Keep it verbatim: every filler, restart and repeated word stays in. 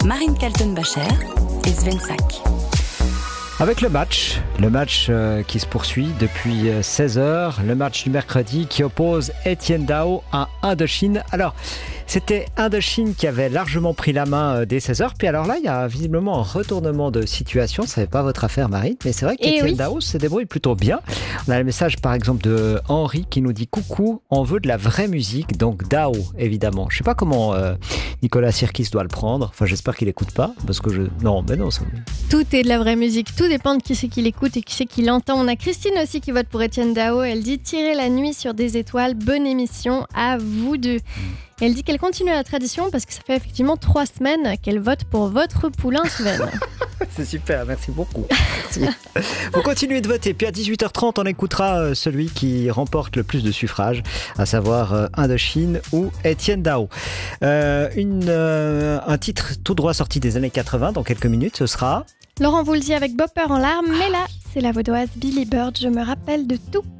Marine Kaltenbacher et Sven Sack. Avec le match, le match euh, qui se poursuit depuis euh, seize heures, le match du mercredi qui oppose Etienne Dao à Indochine. Alors, c'était Indochine qui avait largement pris la main euh, dès seize heures. Puis alors là, il y a visiblement un retournement de situation. Ce n'est pas votre affaire, Marine, mais c'est vrai qu'Etienne oui. Dao se débrouille plutôt bien. On a le message, par exemple, de Henri qui nous dit « Coucou, on veut de la vraie musique », donc Dao, évidemment. Je ne sais pas comment euh, Nicolas Sirkis doit le prendre. Enfin, j'espère qu'il n'écoute pas, parce que je... Non, mais non, ça... Tout est de la vraie musique, tout dépend de qui c'est qui l'écoute et qui c'est qui l'entend. On a Christine aussi qui vote pour Etienne Dao. Elle dit « Tirer la nuit sur des étoiles, bonne émission à vous deux ». Et elle dit qu'elle continue la tradition parce que ça fait effectivement trois semaines qu'elle vote pour votre poulain, Sven. C'est super, merci beaucoup. Merci. Vous continuez de voter, puis à dix-huit heures trente, on écoutera celui qui remporte le plus de suffrages, à savoir Indochine ou Etienne Dao. Euh, une, euh, un titre tout droit sorti des années quatre-vingts, dans quelques minutes, ce sera... Laurent Voulzy avec Bopper en larmes, mais là, c'est la vaudoise Billy Bird, je me rappelle de tout.